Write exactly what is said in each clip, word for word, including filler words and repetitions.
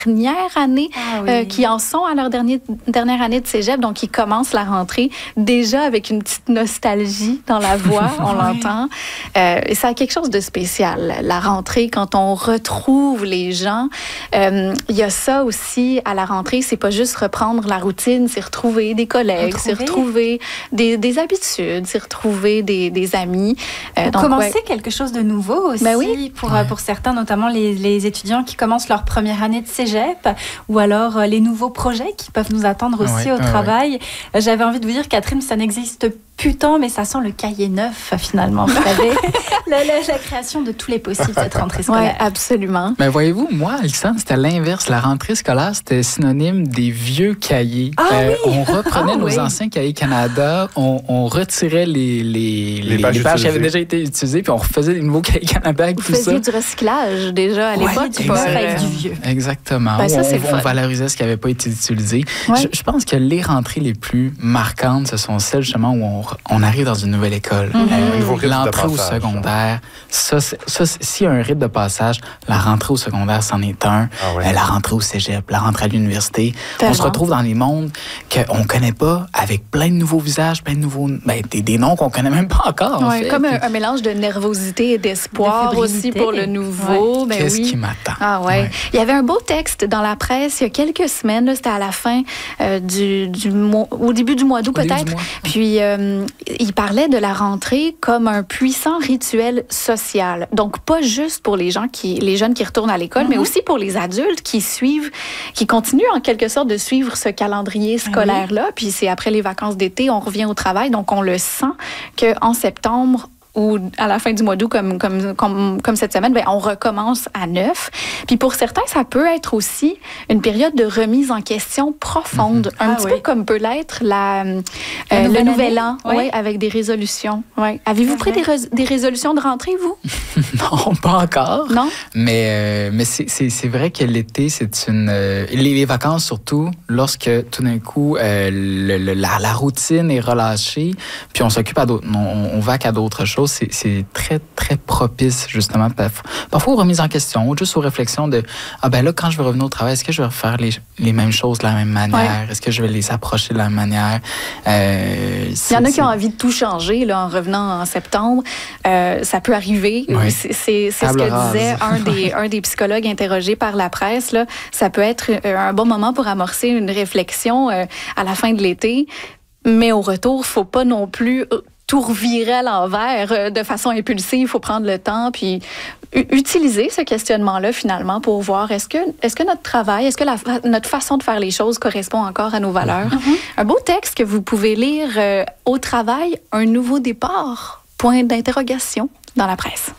dernière année, ah oui. euh, qui en sont à leur dernier, dernière année de cégep, donc ils commencent la rentrée déjà avec une petite nostalgie dans la voix, on oui. l'entend. Euh, et ça a quelque chose de spécial, la rentrée, quand on retrouve les gens. Euh, il y a ça aussi à la rentrée, c'est pas juste reprendre la routine, c'est retrouver des collègues, retrouver. c'est retrouver des, des habitudes, c'est retrouver des, des amis. Euh, donc, commencer ouais. quelque chose de nouveau aussi, ben oui. pour, ouais. pour certains, notamment les, les étudiants qui commencent leur première année de cégep, ou alors euh, les nouveaux projets qui peuvent nous attendre aussi ouais, au ouais, travail. Ouais. J'avais envie de vous dire, Catherine, ça n'existe plus tant, mais ça sent le cahier neuf, finalement, vous savez. la, la, la création de tous les possibles, cette rentrée scolaire. Oui, absolument. Mais voyez-vous, moi, Alexandre, c'était l'inverse. La rentrée scolaire, c'était synonyme des vieux cahiers. Ah, euh, oui. On reprenait ah, nos oui. anciens cahiers Canada, on, on retirait les, les, les, les pages, les pages qui avaient déjà été utilisées, puis on refaisait des nouveaux cahiers Canada avec Vous tout ça. Vous faisiez du recyclage, déjà, à l'époque. Ouais, tu peux faire du vieux. Exactement. Ben, ça, on, on valorisait ce qui n'avait pas été utilisé. Ouais. Je, je pense que les rentrées les plus marquantes, ce sont celles, justement, où on, on arrive dans une nouvelle école. Mm-hmm. Euh, l'entrée au secondaire, ça, c'est, ça c'est, s'il y a un rite de passage, la rentrée au secondaire, c'en est un. Ah ouais. euh, la rentrée au cégep, la rentrée à l'université. Tellement. On se retrouve dans des mondes qu'on ne connaît pas, avec plein de nouveaux visages, plein de nouveaux... Ben, des, des noms qu'on ne connaît même pas encore, en ouais, fait. Comme un, un mélange de nervosité et d'espoir de aussi pour le nouveau. Ouais. Ben Qu'est-ce oui. qui m'attend? Ah ouais. ouais. Il y avait un beau texte dans la presse il y a quelques semaines, là, c'était à la fin euh, du, du mois, au début du mois d'août au peut-être. Puis euh, il parlait de la rentrée comme un puissant rituel social. Donc pas juste pour les gens qui, les jeunes qui retournent à l'école, mm-hmm. mais aussi pour les adultes qui suivent, qui continuent en quelque sorte de suivre ce calendrier scolaire-là. Mm-hmm. Puis c'est après les vacances d'été, on revient au travail, donc on le sent qu'en septembre ou à la fin du mois d'août, comme, comme, comme, comme cette semaine, bien, on recommence à neuf. Puis pour certains, ça peut être aussi une période de remise en question profonde, mm-hmm. un ah, petit oui. peu comme peut l'être la, euh, le nouvel an, oui. Ouais, avec des résolutions. Ouais. Avez-vous pris des, rés- des résolutions de rentrée, vous? Non, pas encore. Non? Mais, euh, mais c'est, c'est, c'est vrai que l'été, c'est une... Euh, les, les vacances, surtout, lorsque tout d'un coup, euh, le, le, la, la routine est relâchée, puis on s'occupe à d'autres... On, on vaque à d'autres choses. C'est, c'est très, très propice, justement, parfois aux remises en question, juste aux réflexions de « Ah ben là, quand je vais revenir au travail, est-ce que je vais faire les, les mêmes choses de la même manière? Ouais. Est-ce que je vais les approcher de la même manière? Euh, » Il y en a qui ont envie de tout changer là, en revenant en septembre. Euh, ça peut arriver. Ouais. C'est, c'est, c'est ce que disait un des, un des psychologues interrogés par la presse. Là. Ça peut être un bon moment pour amorcer une réflexion euh, à la fin de l'été. Mais au retour, il ne faut pas non plus tout revirer à l'envers de façon impulsive. Il faut prendre le temps puis utiliser ce questionnement-là finalement pour voir est-ce que, est-ce que notre travail, est-ce que la, notre façon de faire les choses correspond encore à nos valeurs. Mm-hmm. Un beau texte que vous pouvez lire euh, au travail, un nouveau départ, point d'interrogation dans la presse.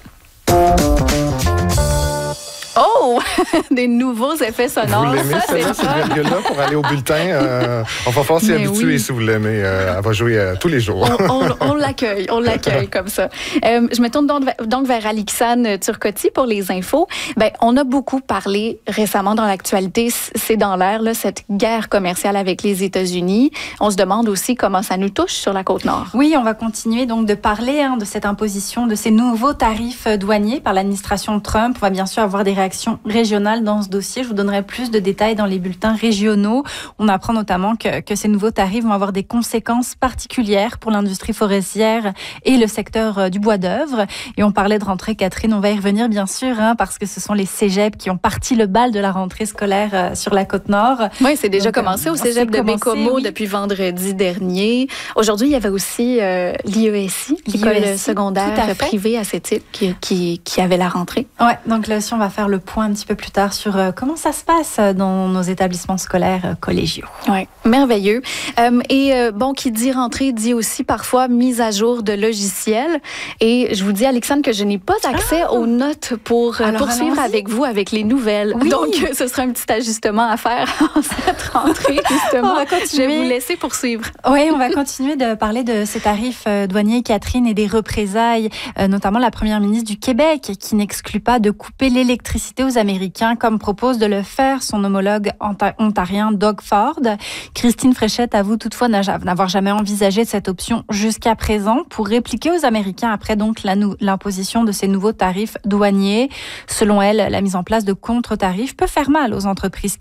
Oh! Des nouveaux effets sonores. Vous l'aimez, celle-là, cette virgule-là, pour aller au bulletin? Euh, on va falloir s'y Mais habituer oui. si vous l'aimez. Euh, elle va jouer euh, tous les jours. On, on, on l'accueille, on l'accueille comme ça. Euh, je me tourne donc, donc vers Alixane Turcotte pour les infos. Ben, on a beaucoup parlé récemment dans l'actualité, c'est dans l'air, là, cette guerre commerciale avec les États-Unis. On se demande aussi comment ça nous touche sur la Côte-Nord. Oui, on va continuer donc de parler hein, de cette imposition, de ces nouveaux tarifs douaniers par l'administration Trump. On va bien sûr avoir des réactions régionales dans ce dossier. Je vous donnerai plus de détails dans les bulletins régionaux. On apprend notamment que, que ces nouveaux tarifs vont avoir des conséquences particulières pour l'industrie forestière et le secteur du bois d'œuvre. Et on parlait de rentrée, Catherine, on va y revenir bien sûr, hein, parce que ce sont les cégeps qui ont parti le bal de la rentrée scolaire sur la Côte-Nord. Oui, c'est déjà Donc, commencé au cégep de Bécomo oui. depuis vendredi dernier. Aujourd'hui, il y avait aussi euh, l'I E S I, l'école secondaire privée à cette île, qui, qui, qui avait la rentrée. Oui, donc là aussi, on va faire le point un petit peu plus tard sur euh, comment ça se passe dans nos établissements scolaires euh, collégiaux. Oui, merveilleux. Euh, et euh, bon, qui dit rentrée dit aussi parfois mise à jour de logiciels. Et je vous dis, Alexandre, que je n'ai pas accès ah! aux notes pour euh, poursuivre allons-y. avec vous avec les nouvelles. Oui. Donc, ce sera un petit ajustement à faire en cette rentrée, justement. On va continuer. Je vais vous laisser poursuivre. Oui, on va continuer de parler de ces tarifs euh, douaniers, Catherine, et des représailles, euh, notamment la première ministre du Québec, qui n'exclut pas de couper l'électricité l'électricité aux Américains, comme propose de le faire son homologue ontarien Doug Ford. Christine Fréchette avoue toutefois n'avoir jamais envisagé cette option jusqu'à présent pour répliquer aux Américains après donc la nou- l'imposition de ces nouveaux tarifs douaniers. Selon elle, la mise en place de contre-tarifs peut faire mal aux entreprises